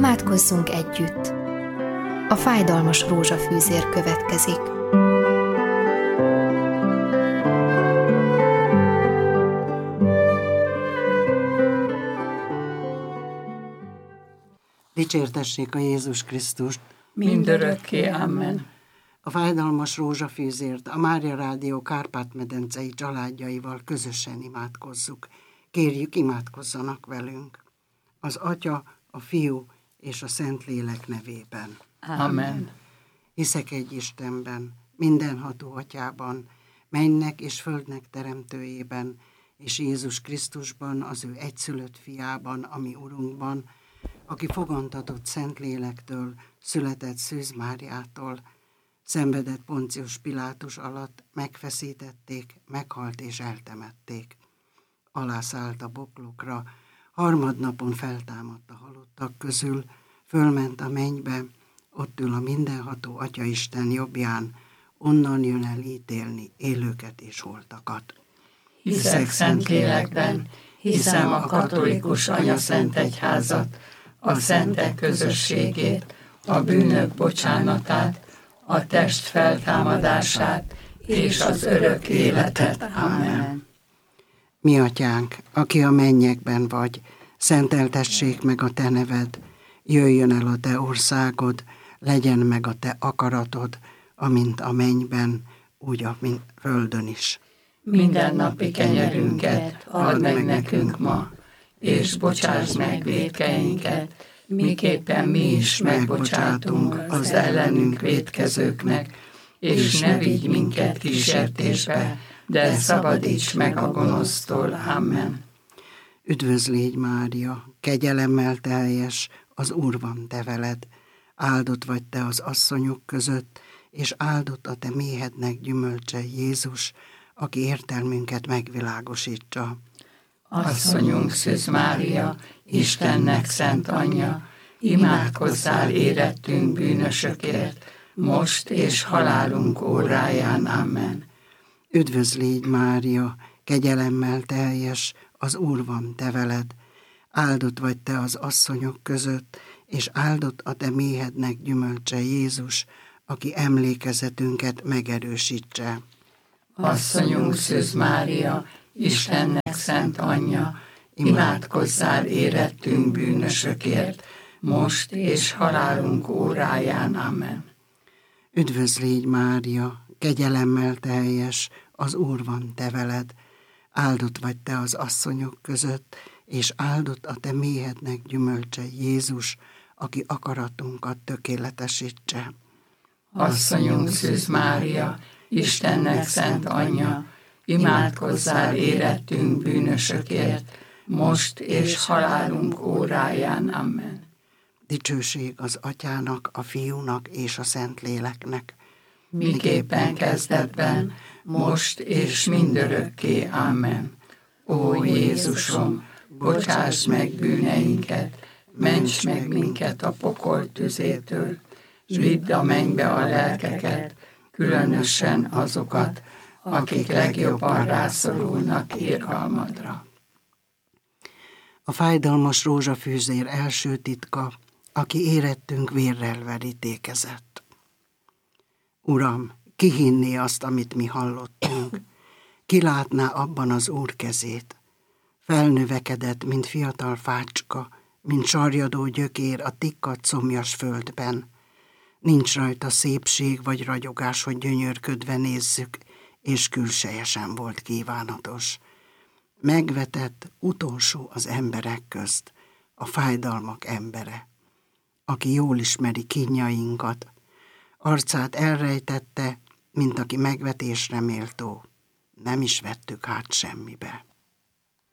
Imádkozzunk együtt! A fájdalmas rózsafűzér következik. Dicsértessék a Jézus Krisztust! Mindörökké, amen. A fájdalmas rózsafűzért a Mária Rádió Kárpát-medencei családjaival közösen imádkozzuk. Kérjük, imádkozzanak velünk. Az Atya, a Fiú és a Szentlélek nevében. Amen. Hiszek egy Istenben, mindenható Atyában, mennynek és földnek teremtőjében, és Jézus Krisztusban, az ő egyszülött fiában, ami Urunkban, aki fogantatott Szentlélektől, született Szűz Máriától, szenvedett Poncius Pilátus alatt, megfeszítették, meghalt és eltemették. Alászállt a boklukra, harmadnapon feltámadt a halottak közül, fölment a mennybe, ott ül a mindenható Atyaisten jobbján, onnan jön el ítélni élőket és holtakat. Hiszek Szentlélekben, hiszem a katolikus anyaszentegyházat, a szentek közösségét, a bűnök bocsánatát, a test feltámadását és az örök életet. Amen. Mi Atyánk, aki a mennyekben vagy, szenteltessék meg a te neved, jöjjön el a te országod, legyen meg a te akaratod, amint a mennyben, úgy a földön is. Mindennapi kenyerünket add meg nekünk ma, és bocsáss meg vétkeinket, miképpen mi is megbocsátunk az ellenünk vétkezőknek, és ne vigy minket kísértésbe, de szabadíts meg a gonosztól. Amen. Üdvözl légy, Mária, kegyelemmel teljes, az Úr van te veled, áldott vagy te az asszonyok között, és áldott a te méhednek gyümölcse, Jézus, aki értelmünket megvilágosítsa. Asszonyunk Szűz Mária, Istennek szent anyja, imádkozzál érettünk bűnösökért, most és halálunk óráján. Amen. Üdvözl légy, Mária, kegyelemmel teljes, az Úr van te veled, áldott vagy te az asszonyok között, és áldott a te méhednek gyümölcse, Jézus, aki emlékezetünket megerősítse. Asszonyunk Szűz Mária, Istennek szent anyja, imádkozzál érettünk bűnösökért, most és halálunk óráján. Amen. Üdvözl légy, Mária, kegyelemmel teljes, az Úr van te veled, áldott vagy te az asszonyok között, és áldott a te méhednek gyümölcse, Jézus, aki akaratunkat tökéletesítse. Asszonyunk Szűz Mária, Istennek szent anyja, imádkozzál érettünk bűnösökért, most és halálunk óráján. Amen. Dicsőség az Atyának, a Fiúnak és a Szentléleknek. Miképpen kezdetben, most és mindörökké. Amen. Ó Jézusom, bocsáss meg bűneinket, ments meg minket a pokol tüzétől, s vidd a mennybe a lelkeket, különösen azokat, akik legjobban rászorulnak irgalmadra. A fájdalmas rózsafűzér első titka, aki érettünk vérrel verítékezett. Uram, ki hinné azt, amit mi hallottunk? Ki látná abban az Úr kezét? Felnövekedett, mint fiatal fácska, mint sarjadó gyökér a tikkadt szomjas földben. Nincs rajta szépség vagy ragyogás, hogy gyönyörködve nézzük, és külsejesen volt kívánatos. Megvetett, utolsó az emberek közt, a fájdalmak embere, aki jól ismeri kínjainkat, arcát elrejtette, mint aki megvetésre méltó, nem is vettük hát semmibe.